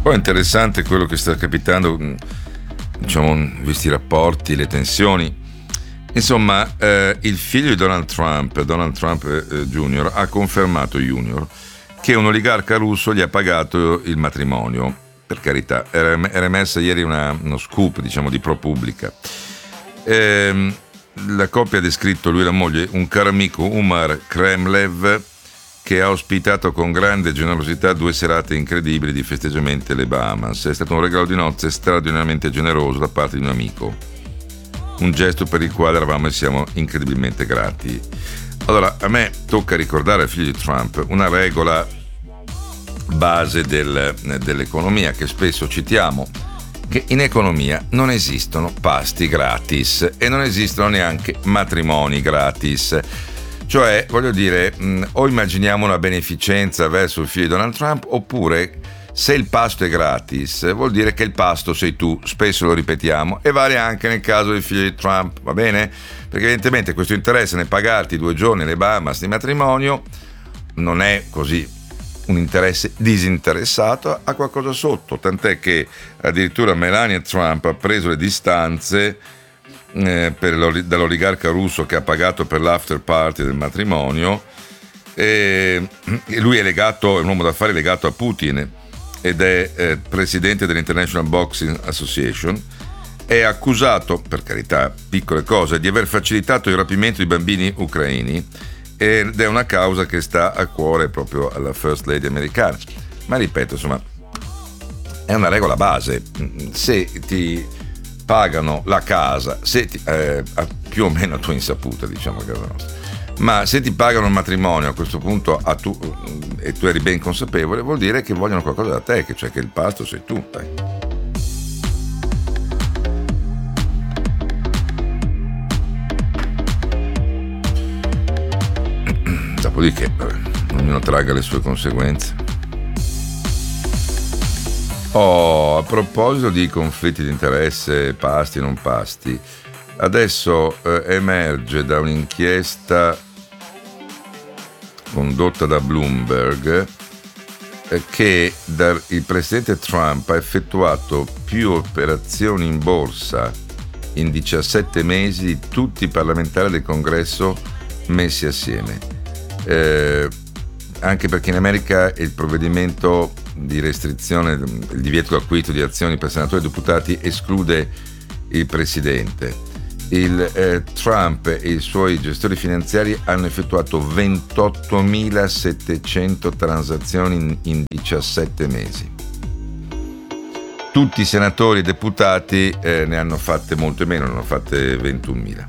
Poi è interessante quello che sta capitando, diciamo, visti i rapporti, le tensioni. Insomma, il figlio di Donald Trump Jr., ha confermato che un oligarca russo gli ha pagato il matrimonio. Per carità, era emessa ieri uno scoop, diciamo, di ProPublica. La coppia ha descritto, lui e la moglie, un caro amico, Umar Kremlev, che ha ospitato con grande generosità 2 serate incredibili di festeggiamenti alle Bahamas. È stato un regalo di nozze straordinariamente generoso da parte di un amico, un gesto per il quale eravamo e siamo incredibilmente grati. Allora, a me tocca ricordare al figlio di Trump una regola base dell'economia che spesso citiamo, che in economia non esistono pasti gratis e non esistono neanche matrimoni gratis. Cioè, voglio dire, o immaginiamo una beneficenza verso il figlio di Donald Trump, oppure se il pasto è gratis vuol dire che il pasto sei tu, spesso lo ripetiamo, e vale anche nel caso del figlio di Trump, va bene? Perché evidentemente questo interesse nel pagarti 2 giorni alle Bahamas di matrimonio non è così un interesse disinteressato, ha qualcosa sotto, tant'è che addirittura Melania Trump ha preso le distanze dall'oligarca russo che ha pagato per l'after party del matrimonio, e lui è un uomo d'affari legato a Putin ed è presidente dell'International Boxing Association. È accusato, per carità, piccole cose, di aver facilitato il rapimento di bambini ucraini, ed è una causa che sta a cuore proprio alla First Lady americana. Ma ripeto, insomma, è una regola base: se ti pagano la casa, più o meno a tua insaputa, diciamo, a casa nostra, ma se ti pagano il matrimonio a questo punto e tu eri ben consapevole, vuol dire che vogliono qualcosa da te, cioè che il pasto sei tu, dai. Dopodiché ognuno traga le sue conseguenze. A proposito di conflitti di interesse, pasti e non pasti, adesso emerge da un'inchiesta condotta da Bloomberg che il presidente Trump ha effettuato più operazioni in borsa in 17 mesi di tutti i parlamentari del Congresso messi assieme. Anche perché in America il provvedimento di restrizione, il divieto d'acquisto di azioni per senatori e deputati esclude il presidente. Trump e i suoi gestori finanziari hanno effettuato 28.700 transazioni in 17 mesi. Tutti i senatori e deputati ne hanno fatte molte meno, ne hanno fatte 21.000.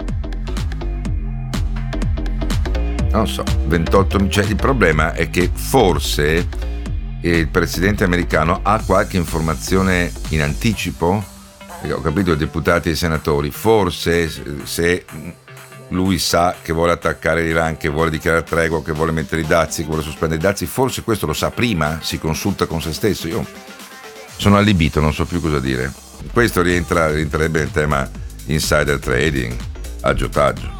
Non so, 28. Cioè, il problema è che forse il presidente americano ha qualche informazione in anticipo. Ho capito, i deputati e i senatori, forse se lui sa che vuole attaccare l'Iran, che vuole dichiarare tregua, che vuole mettere i dazi, che vuole sospendere i dazi, forse questo lo sa prima, si consulta con se stesso. Io sono allibito, non so più cosa dire. Questo rientrerebbe nel tema insider trading, aggiotaggio.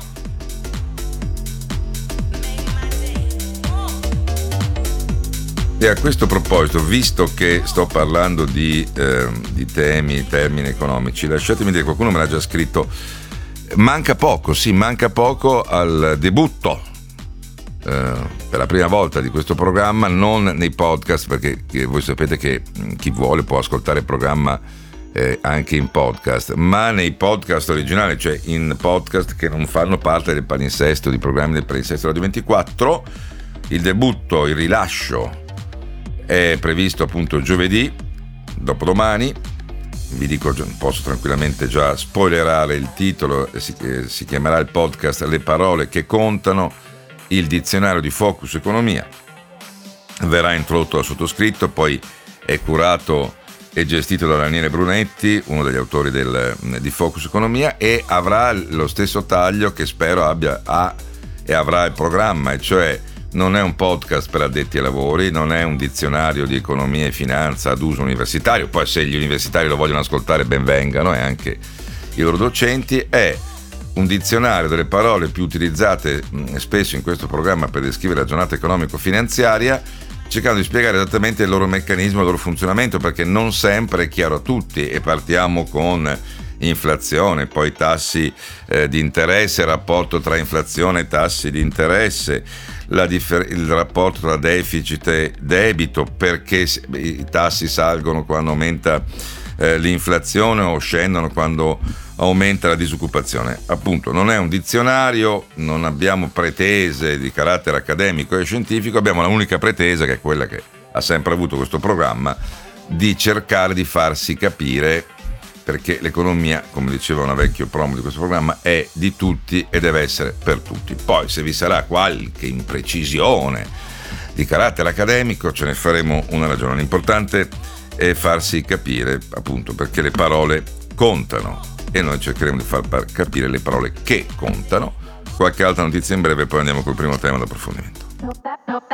E a questo proposito, visto che sto parlando di termini economici, lasciatemi dire, qualcuno me l'ha già scritto, manca poco al debutto per la prima volta di questo programma, non nei podcast, perché voi sapete che chi vuole può ascoltare il programma anche in podcast, ma nei podcast originali, cioè in podcast che non fanno parte del palinsesto, di programmi del palinsesto Radio 24. Il debutto, il rilascio è previsto appunto giovedì, dopodomani. Vi dico, posso tranquillamente già spoilerare il titolo, si chiamerà il podcast Le parole che contano, il dizionario di Focus Economia. Verrà introdotto dal sottoscritto, poi è curato e gestito da Daniele Brunetti, uno degli autori di Focus Economia, e avrà lo stesso taglio che spero avrà il programma, e cioè non è un podcast per addetti ai lavori, non è un dizionario di economia e finanza ad uso universitario, poi se gli universitari lo vogliono ascoltare ben vengano, e anche i loro docenti. È un dizionario delle parole più utilizzate spesso in questo programma per descrivere la giornata economico-finanziaria, cercando di spiegare esattamente il loro meccanismo, il loro funzionamento, perché non sempre è chiaro a tutti, e partiamo con inflazione, poi tassi di interesse, rapporto tra inflazione e tassi di interesse, il rapporto tra deficit e debito, perché i tassi salgono quando aumenta l'inflazione o scendono quando aumenta la disoccupazione. Appunto, non è un dizionario, non abbiamo pretese di carattere accademico e scientifico, abbiamo l'unica pretesa, che è quella che ha sempre avuto questo programma, di cercare di farsi capire, perché l'economia, come diceva una vecchia promo di questo programma, è di tutti e deve essere per tutti. Poi, se vi sarà qualche imprecisione di carattere accademico, ce ne faremo una ragione. L'importante è farsi capire, appunto, perché le parole contano, e noi cercheremo di far capire le parole che contano. Qualche altra notizia in breve, poi andiamo col primo tema d'approfondimento.